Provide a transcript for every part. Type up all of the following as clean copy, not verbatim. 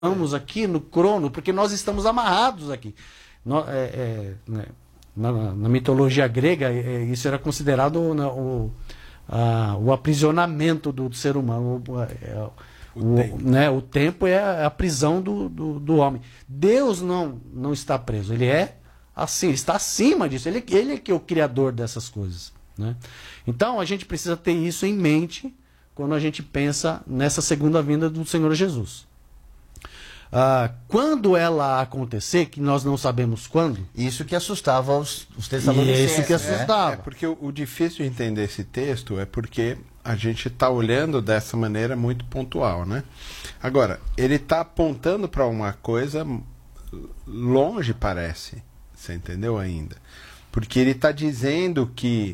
Estamos aqui no crono, porque nós estamos amarrados aqui. Né, na mitologia grega, isso era considerado o aprisionamento do ser humano. O tempo é a prisão do homem. Deus não está preso, ele é assim, ele está acima disso. Ele é que é o criador dessas coisas. Né? Então a gente precisa ter isso em mente quando a gente pensa nessa segunda vinda do Senhor Jesus. Quando ela acontecer, que nós não sabemos quando. Isso que assustava os tessalonicenses. Isso que assustava. Porque o difícil de entender esse texto é porque a gente está olhando dessa maneira muito pontual, né? Agora, ele está apontando para uma coisa longe, parece. Você entendeu ainda? Porque ele está dizendo que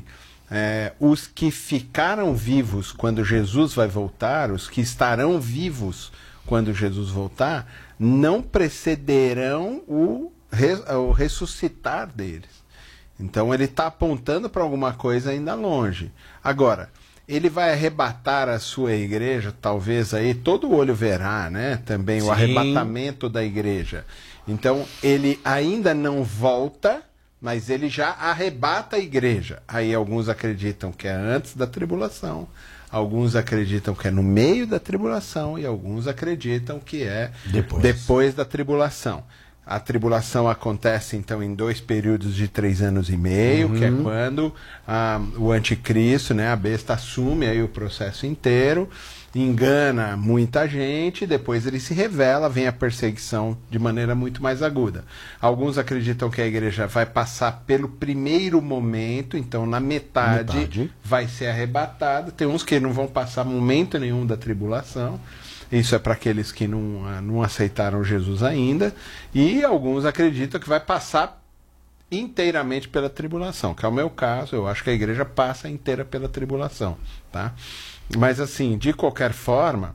os que ficaram vivos quando Jesus vai voltar, os que estarão vivos quando Jesus voltar, não precederão o ressuscitar deles. Então ele está apontando para alguma coisa ainda longe. Agora, ele vai arrebatar a sua igreja, talvez aí todo olho verá, né? Também o arrebatamento da igreja. Então ele ainda não volta, mas ele já arrebata a igreja. Aí alguns acreditam que é antes da tribulação, alguns acreditam que é no meio da tribulação e alguns acreditam que é depois da tribulação. A tribulação acontece, então, em 2 períodos de 3 anos e meio, que é quando o anticristo, né, a besta, assume aí o processo inteiro, engana muita gente, depois ele se revela, vem a perseguição de maneira muito mais aguda. Alguns acreditam que a igreja vai passar pelo primeiro momento, então na metade vai ser arrebatada. Tem uns que não vão passar momento nenhum da tribulação. Isso é para aqueles que não aceitaram Jesus ainda. E alguns acreditam que vai passar inteiramente pela tribulação, que é o meu caso. Eu acho que a igreja passa inteira pela tribulação, tá? Mas assim, de qualquer forma,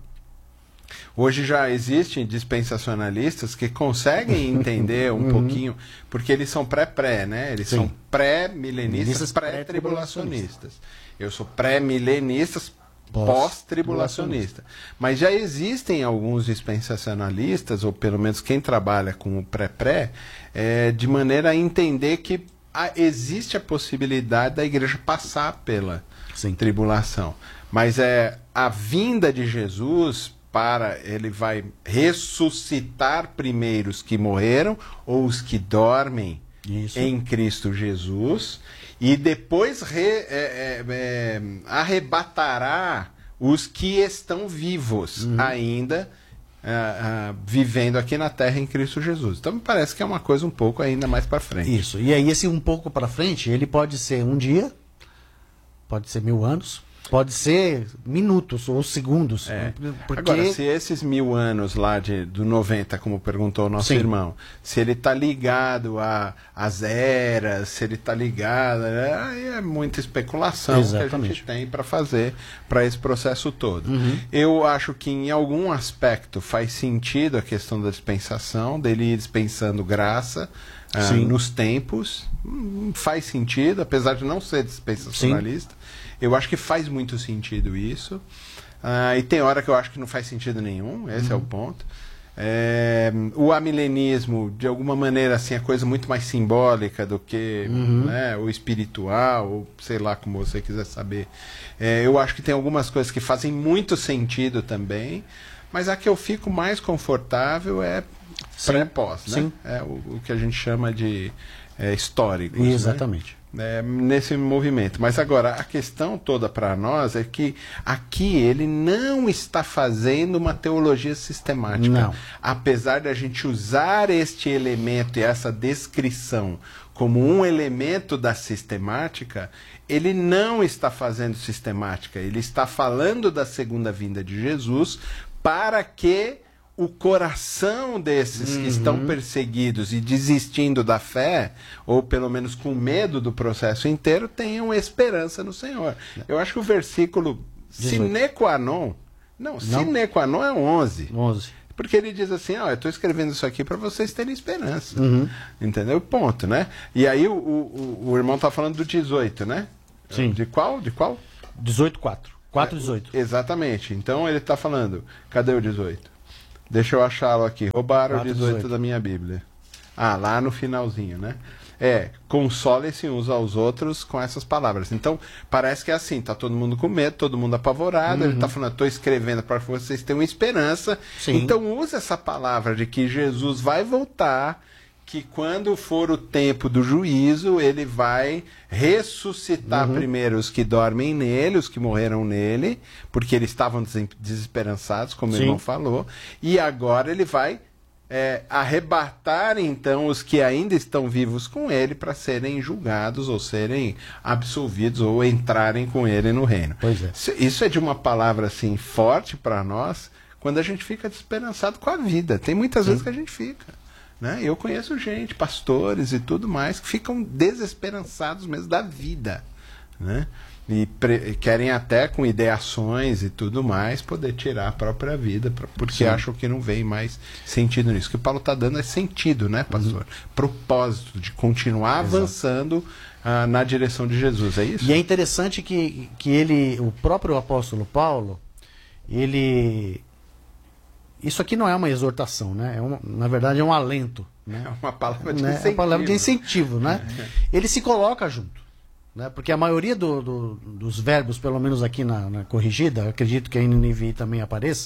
hoje já existem dispensacionalistas que conseguem entender um pouquinho, porque eles são pré-pré, né? Eles são pré-milenistas, pré-tribulacionistas. Eu sou pré-milenistas, pós-tribulacionista. Mas já existem alguns dispensacionalistas, ou pelo menos quem trabalha com o pré-pré, de maneira a entender que existe a possibilidade da igreja passar pela tribulação. Mas a vinda de Jesus, ele vai ressuscitar primeiro os que morreram, ou os que dormem em Cristo Jesus, e depois arrebatará os que estão vivos ainda, vivendo aqui na terra em Cristo Jesus. Então me parece que é uma coisa um pouco ainda mais para frente. Isso. E aí esse um pouco para frente, ele pode ser um dia, pode ser 1000 anos, pode ser minutos ou segundos. Porque... Agora, se esses 1000 anos lá do 90, como perguntou o nosso irmão, se ele está ligado às eras, se ele está ligado... Aí é muita especulação que a gente tem para fazer para esse processo todo. Eu acho que em algum aspecto faz sentido a questão da dispensação, dele ir dispensando graça nos tempos. Faz sentido, apesar de não ser dispensacionalista. Eu acho que faz muito sentido isso. E tem hora que eu acho que não faz sentido nenhum. Esse é o ponto. O amilenismo, de alguma maneira, assim, é coisa muito mais simbólica do que o espiritual, ou sei lá como você quiser saber. Eu acho que tem algumas coisas que fazem muito sentido também, mas a que eu fico mais confortável é pré-pós, né? É o que a gente chama de históricos. Exatamente. Né? Nesse movimento. Mas agora, a questão toda para nós é que aqui ele não está fazendo uma teologia sistemática. Não. Apesar de a gente usar este elemento e essa descrição como um elemento da sistemática, ele não está fazendo sistemática. Ele está falando da segunda vinda de Jesus para que o coração desses que estão perseguidos e desistindo da fé, ou pelo menos com medo do processo inteiro, tenham esperança no Senhor. Eu acho que o versículo sine qua non, sine qua non é 11. Porque ele diz assim, eu estou escrevendo isso aqui para vocês terem esperança. Entendeu? Ponto, né? E aí o irmão está falando do 18, né? Sim. De qual? 18:4. 4:18. Exatamente. Então ele está falando, cadê o 18? Deixa eu achá-lo aqui. Roubaram o 18 4:18 da minha Bíblia. Ah, lá no finalzinho, né? Consolem-se uns aos outros com essas palavras. Então, parece que é assim, tá todo mundo com medo, todo mundo apavorado, ele tá falando, estou escrevendo para que vocês tenham esperança. Sim. Então, usa essa palavra de que Jesus vai voltar, que quando for o tempo do juízo, ele vai ressuscitar primeiro os que dormem nele, os que morreram nele, porque eles estavam desesperançados, como o irmão falou, e agora ele vai arrebatar então os que ainda estão vivos com ele para serem julgados ou serem absolvidos ou entrarem com ele no reino. Pois é. Isso é de uma palavra assim forte para nós quando a gente fica desesperançado com a vida. Tem muitas vezes que a gente fica, né? Eu conheço gente, pastores e tudo mais, que ficam desesperançados mesmo da vida, né? E querem até com ideações e tudo mais poder tirar a própria vida, porque acham que não vem mais sentido nisso. O que o Paulo está dando é sentido, né, pastor? Propósito de continuar avançando na direção de Jesus, é isso? E é interessante que o próprio apóstolo Paulo, isso aqui não é uma exortação, né? Na verdade é um alento, né? É uma palavra de né? incentivo. É uma palavra de incentivo, né? Ele se coloca junto. Né? Porque a maioria dos verbos, pelo menos aqui na corrigida, acredito que a NVI também apareça,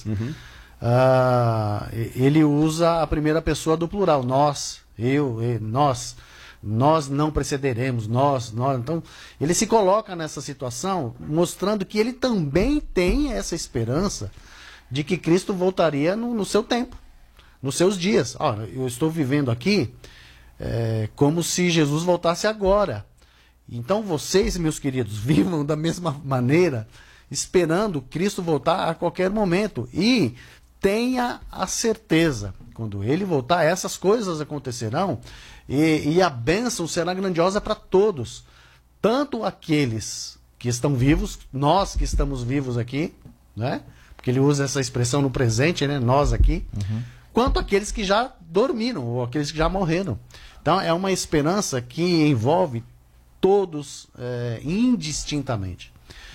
ele usa a primeira pessoa do plural. Nós, eu, nós não precederemos, nós. Então, ele se coloca nessa situação, mostrando que ele também tem essa esperança de que Cristo voltaria no seu tempo, nos seus dias. Eu estou vivendo aqui como se Jesus voltasse agora. Então vocês, meus queridos, vivam da mesma maneira, esperando Cristo voltar a qualquer momento. E tenha a certeza, quando Ele voltar, essas coisas acontecerão e a bênção será grandiosa para todos. Tanto aqueles que estão vivos, nós que estamos vivos aqui, né? Porque ele usa essa expressão no presente, né? Nós aqui, quanto aqueles que já dormiram ou aqueles que já morreram. Então é uma esperança que envolve todos indistintamente.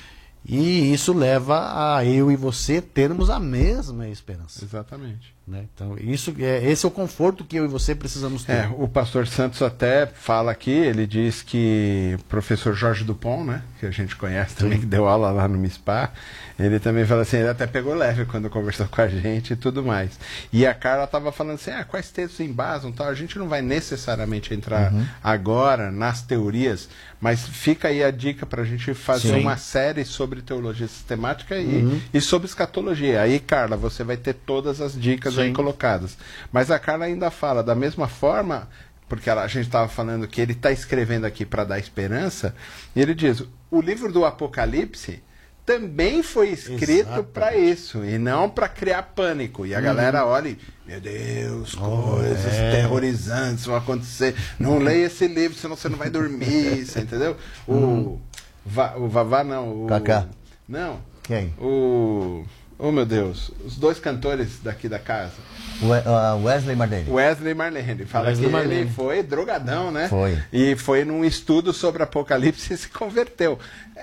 E isso leva a eu e você termos a mesma esperança. Exatamente. Né? Então, esse é o conforto que eu e você precisamos ter. O pastor Santos até fala aqui, ele diz que o professor Jorge Dupont, né, que a gente conhece também, que deu aula lá no MISPA, ele também fala assim, ele até pegou leve quando conversou com a gente e tudo mais. E a Carla estava falando assim, quais textos embasam, tal. A gente não vai necessariamente entrar agora nas teorias, mas fica aí a dica para a gente fazer uma série sobre teologia sistemática e sobre escatologia. Aí, Carla, você vai ter todas as dicas aí colocadas. Mas a Carla ainda fala, da mesma forma, porque a gente estava falando que ele está escrevendo aqui para dar esperança, e ele diz, o livro do Apocalipse também foi escrito para isso, e não para criar pânico. E a galera olha e, meu Deus, coisas terrorizantes vão acontecer. Não leia esse livro, senão você não vai dormir, você entendeu? O Vavá não. Cacá. Não. Quem? Oh, meu Deus. Os dois cantores daqui da casa. Wesley Marlene. Wesley Marlene. Fala Wesley que Marlene. ele foi drogadão, né? Foi. E foi num estudo sobre Apocalipse e se converteu.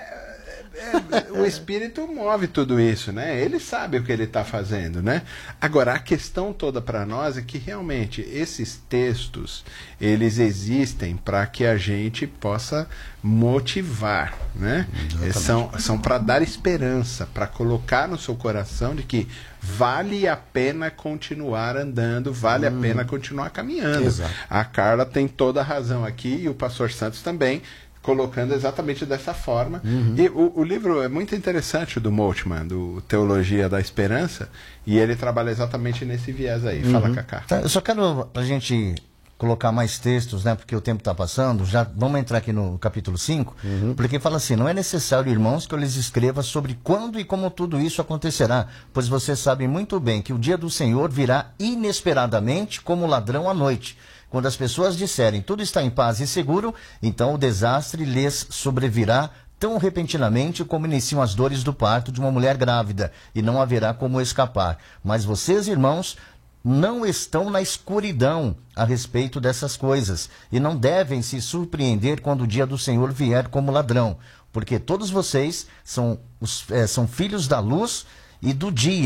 O Espírito move tudo isso, né? Ele sabe o que ele está fazendo, né? Agora, a questão toda para nós é que realmente esses textos, eles existem para que a gente possa motivar, né? São para dar esperança, para colocar no seu coração de que vale a pena continuar andando, vale a pena continuar caminhando. Exato. A Carla tem toda a razão aqui e o pastor Santos também, colocando exatamente dessa forma. E o livro é muito interessante, do Moltmann, do Teologia da Esperança, e ele trabalha exatamente nesse viés aí. Fala, Cacá. Tá, eu só quero, pra gente colocar mais textos, né, porque o tempo está passando, já vamos entrar aqui no capítulo 5, porque fala assim, não é necessário, irmãos, que eu lhes escreva sobre quando e como tudo isso acontecerá, pois vocês sabem muito bem que o dia do Senhor virá inesperadamente como ladrão à noite. Quando as pessoas disserem tudo está em paz e seguro, então o desastre lhes sobrevirá tão repentinamente como iniciam as dores do parto de uma mulher grávida, e não haverá como escapar. Mas vocês, irmãos, não estão na escuridão a respeito dessas coisas, e não devem se surpreender quando o dia do Senhor vier como ladrão, porque todos vocês são filhos da luz e do dia.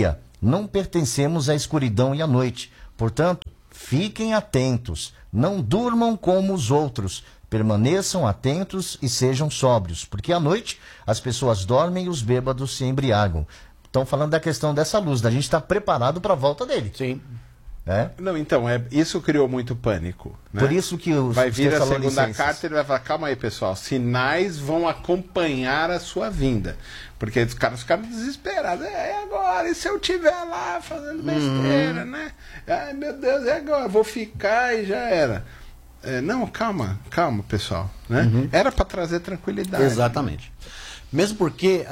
Não pertencemos à escuridão e à noite. Portanto, fiquem atentos, não durmam como os outros. Permaneçam atentos e sejam sóbrios, porque à noite as pessoas dormem e os bêbados se embriagam. Estão falando da questão dessa luz, da gente estar preparado para a volta dele. Sim. Não, então, isso criou muito pânico. Né? Por isso que vai vir a segunda carta e ele vai falar, calma aí, pessoal, sinais vão acompanhar a sua vinda. Porque os caras ficaram desesperados. Agora, e se eu estiver lá fazendo besteira, né? Ai, meu Deus, e agora? Vou ficar e já era. Não, calma, pessoal. Né? Era para trazer tranquilidade. Exatamente. Mesmo porque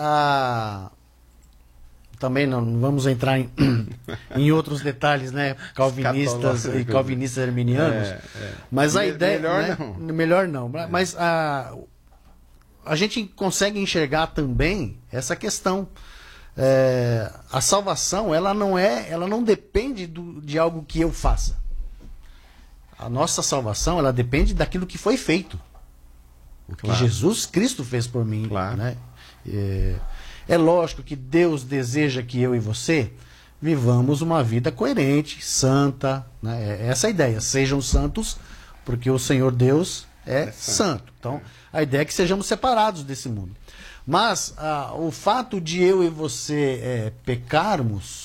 também não vamos entrar em outros detalhes, né? Calvinistas e calvinistas arminianos. Mas a ideia. Melhor né? não. Melhor não. Mas a gente consegue enxergar também essa questão. A salvação, ela não depende de algo que eu faça. A nossa salvação, ela depende daquilo que foi feito. O que Jesus Cristo fez por mim. Claro. Né? É lógico que Deus deseja que eu e você vivamos uma vida coerente, santa. Né? Essa é a ideia. Sejam santos, porque o Senhor Deus é santo. Então, a ideia é que sejamos separados desse mundo. Mas o fato de eu e você pecarmos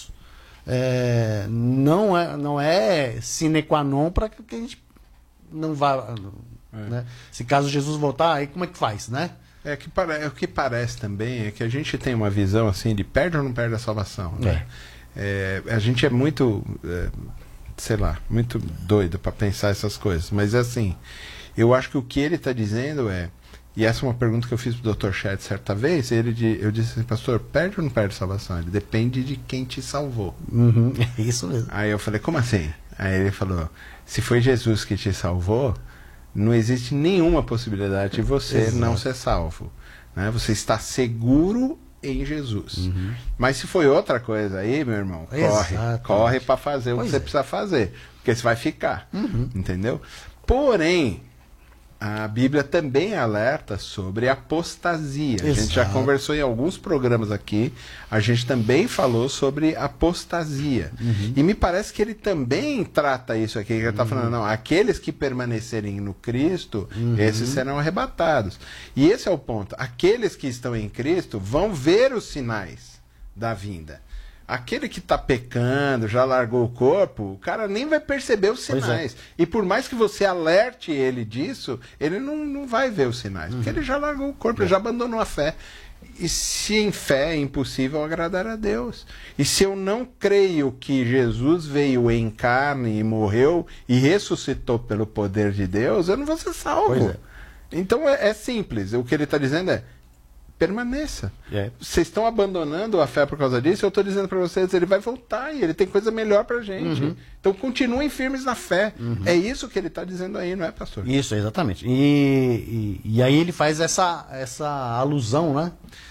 não é sine qua non para que a gente não vá. Né? Se caso Jesus voltar, aí como é que faz, né? O que parece também é que a gente tem uma visão assim de perde ou não perde a salvação. Né? A gente é muito, sei lá, muito doido para pensar essas coisas. Mas assim, eu acho que o que ele está dizendo e essa é uma pergunta que eu fiz para o Dr. Chet certa vez, eu disse assim, pastor, perde ou não perde a salvação? Ele depende de quem te salvou. Isso mesmo. Aí eu falei, como assim? Aí ele falou, se foi Jesus que te salvou, não existe nenhuma possibilidade de você não ser salvo. Né? Você está seguro em Jesus. Mas se foi outra coisa aí, meu irmão, corre para fazer o que você precisa fazer. Porque você vai ficar. Entendeu? Porém, a Bíblia também alerta sobre apostasia. A gente já conversou em alguns programas aqui. A gente também falou sobre apostasia. E me parece que ele também trata isso aqui. Ele está falando, não, aqueles que permanecerem no Cristo, esses serão arrebatados. E esse é o ponto. Aqueles que estão em Cristo vão ver os sinais da vinda. Aquele que está pecando, já largou o corpo, o cara nem vai perceber os sinais. E por mais que você alerte ele disso, ele não vai ver os sinais. Porque ele já largou o corpo, ele já abandonou a fé. E se em fé é impossível agradar a Deus. E se eu não creio que Jesus veio em carne e morreu e ressuscitou pelo poder de Deus, eu não vou ser salvo. Então é simples. O que ele está dizendo permaneça. Vocês estão abandonando a fé por causa disso. Eu estou dizendo para vocês, ele vai voltar e ele tem coisa melhor para a gente. Então continuem firmes na fé. É isso que ele está dizendo aí, não é, pastor? Isso, exatamente. E aí ele faz essa alusão, né?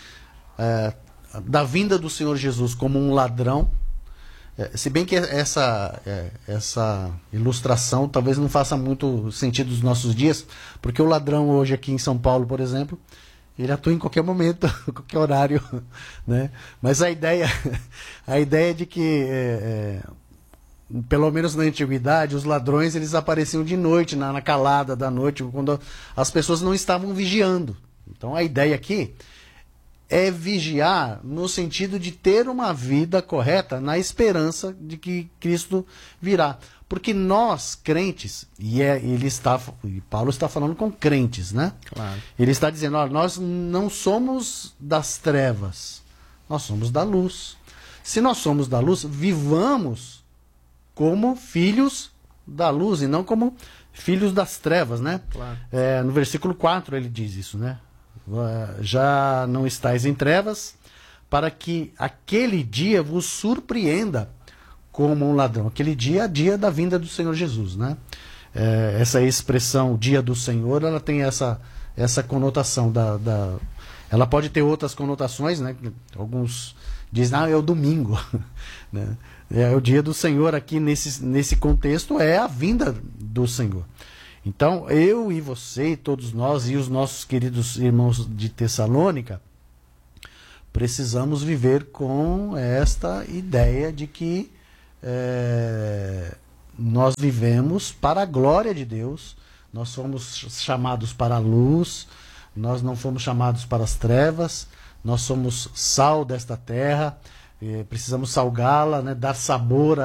Da vinda do Senhor Jesus como um ladrão. Se bem que essa ilustração talvez não faça muito sentido nos nossos dias, porque o ladrão hoje aqui em São Paulo, por exemplo, ele atua em qualquer momento, qualquer horário, né? Mas a ideia é de que, pelo menos na antiguidade, os ladrões eles apareciam de noite, na calada da noite, quando as pessoas não estavam vigiando. Então a ideia aqui é vigiar no sentido de ter uma vida correta na esperança de que Cristo virá. Porque nós, crentes, e Paulo está falando com crentes, né? Claro. Ele está dizendo, olha, nós não somos das trevas, nós somos da luz. Se nós somos da luz, vivamos como filhos da luz e não como filhos das trevas, né? Claro. No versículo 4 ele diz isso, né? Já não estáis em trevas, para que aquele dia vos surpreenda como um ladrão. Aquele dia é a dia da vinda do Senhor Jesus, né? Essa expressão dia do Senhor, ela tem essa conotação ela pode ter outras conotações, né? Alguns dizem, é o domingo, né? É o dia do Senhor aqui nesse contexto, é a vinda do Senhor. Então, eu e você, todos nós e os nossos queridos irmãos de Tessalônica, precisamos viver com esta ideia de que nós vivemos para a glória de Deus, nós somos chamados para a luz, nós não fomos chamados para as trevas, nós somos sal desta terra, precisamos salgá-la, né, dar sabor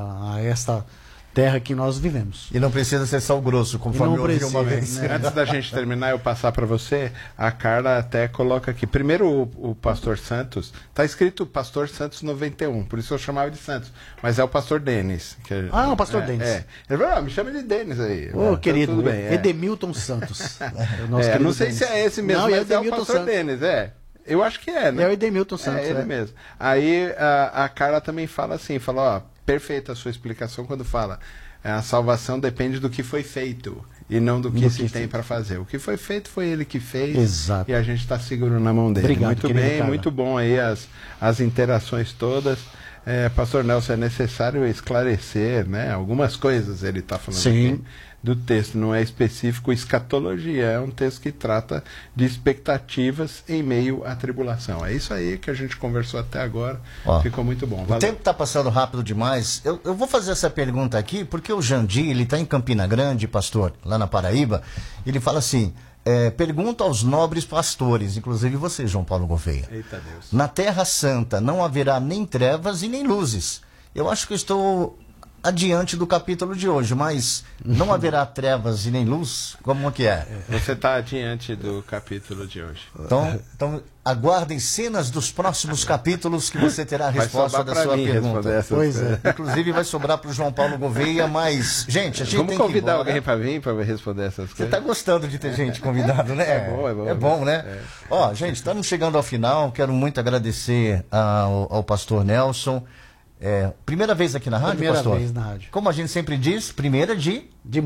a esta terra que nós vivemos. E não precisa ser sal grosso, conforme eu ouvi uma vez. Né? Antes da gente terminar, eu passar para você, a Carla até coloca aqui. Primeiro, o Pastor Santos, está escrito Pastor Santos 91, por isso eu chamava de Santos, mas é o Pastor Denis. O Pastor Denis. Ele falou, me chama de Denis aí. Ô, querido, tudo bem, Edemilton Santos. Não sei se é esse mesmo, mas é o Pastor Denis, Eu acho que é, né? É o Edemilton Santos. É ele mesmo. Aí a Carla também fala assim, perfeita a sua explicação quando fala a salvação depende do que foi feito e não do que se tem para fazer. O que foi feito foi ele que fez. Exato. E a gente está seguro na mão dele. Obrigado, muito bem, Carla. muito bom aí as interações todas. Pastor Nelson, é necessário esclarecer, né? Algumas coisas ele está falando aqui do texto, não é específico escatologia, é um texto que trata de expectativas em meio à tribulação. É isso aí que a gente conversou até agora, ficou muito bom. Valeu. O tempo está passando rápido demais. Eu vou fazer essa pergunta aqui, porque o Jandir, ele está em Campina Grande, pastor, lá na Paraíba, ele fala assim, pergunta aos nobres pastores, inclusive você, João Paulo Gouveia. Eita Deus. Na Terra Santa não haverá nem trevas e nem luzes. Eu acho que eu estou adiante do capítulo de hoje, mas não haverá trevas e nem luz? Como que é? Você está adiante do capítulo de hoje. Então aguardem cenas dos próximos capítulos que você terá a resposta da sua pergunta. Pois é. Inclusive vai sobrar para o João Paulo Gouveia, mas, gente, a gente Vamos tem que convidar embora. alguém para vir para responder essas coisas? Você está gostando de ter gente convidado, né? É bom, né? Ó, gente, estamos chegando ao final. Quero muito agradecer ao pastor Nelson. Primeira vez aqui na rádio, pastor? Primeira vez na rádio. Como a gente sempre diz, primeira de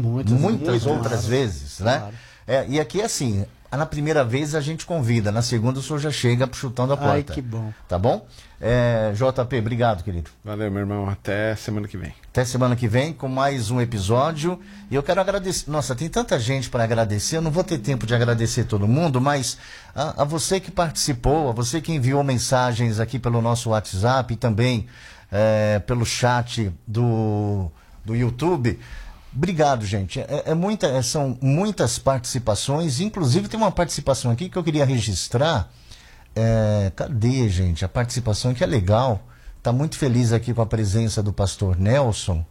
muitas outras vezes, né? Claro. E aqui é assim, na primeira vez a gente convida, na segunda o senhor já chega chutando a porta. Ai, que bom. Tá bom? JP, obrigado, querido. Valeu, meu irmão. Até semana que vem. Até semana que vem com mais um episódio. E eu quero agradecer. Nossa, tem tanta gente para agradecer. Eu não vou ter tempo de agradecer todo mundo, mas a você que participou, a você que enviou mensagens aqui pelo nosso WhatsApp e também pelo chat do YouTube. Obrigado, gente. São muitas participações. Inclusive tem uma participação aqui que eu queria registrar. Cadê, gente? A participação que é legal. Está muito feliz aqui com a presença do pastor Nelson.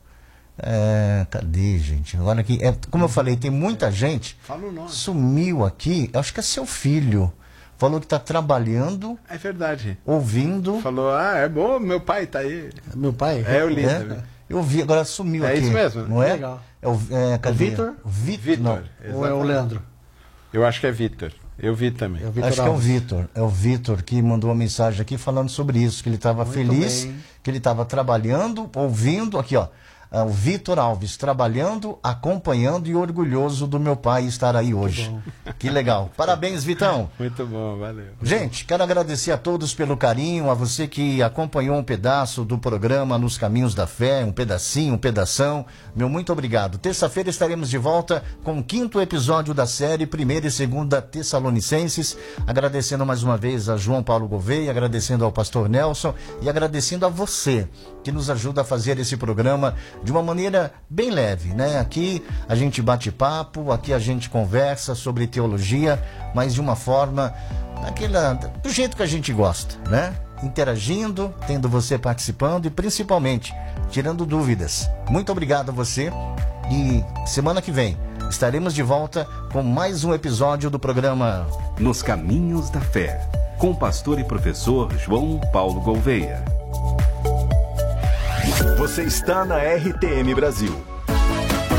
Cadê, gente? Agora aqui, como eu falei, tem muita gente. Fala o nome. Sumiu aqui. Acho que é seu filho. Falou que está trabalhando. É verdade. Ouvindo. Falou, é bom, meu pai tá aí. Meu pai? Eu li também. Eu vi, agora sumiu aqui. É isso mesmo? Não é? Legal. Cadê? Vitor? Vitor. Não. Ou é o Leandro? Eu acho que é Vitor. Eu vi também. Acho que é o Vitor. É o Vitor que mandou uma mensagem aqui falando sobre isso, que ele estava feliz, que ele estava trabalhando, ouvindo, aqui ó, o Vitor Alves, trabalhando, acompanhando e orgulhoso do meu pai estar aí hoje. Que legal. Parabéns, Vitão. Muito bom, valeu. Gente, quero agradecer a todos pelo carinho, a você que acompanhou um pedaço do programa Nos Caminhos da Fé, um pedacinho, um pedação. Meu muito obrigado. Terça-feira estaremos de volta com o 5º episódio da série 1ª e 2ª Tessalonicenses. Agradecendo mais uma vez a João Paulo Gouveia, agradecendo ao pastor Nelson e agradecendo a você que nos ajuda a fazer esse programa de uma maneira bem leve, né? Aqui a gente bate papo, aqui a gente conversa sobre teologia, mas de uma forma do jeito que a gente gosta, né? Interagindo, tendo você participando e principalmente tirando dúvidas. Muito obrigado a você e semana que vem estaremos de volta com mais um episódio do programa Nos Caminhos da Fé, com o pastor e professor João Paulo Gouveia. Você está na RTM Brasil.